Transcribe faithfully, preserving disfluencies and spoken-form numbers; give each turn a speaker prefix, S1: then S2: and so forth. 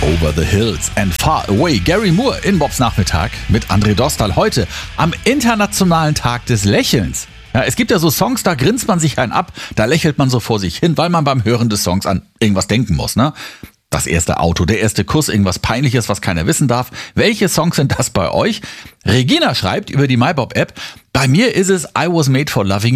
S1: Over the Hills and Far Away. Gary Moore in Bobs Nachmittag mit André Dostal heute am Internationalen Tag des Lächelns. Ja, es gibt ja so Songs, da grinst man sich einen ab, da lächelt man so vor sich hin, weil man beim Hören des Songs an irgendwas denken muss, ne? Das erste Auto, der erste Kuss, irgendwas Peinliches, was keiner wissen darf. Welche Songs sind das bei euch? Regina schreibt über die MyBob-App, bei mir ist es I Was Made for Loving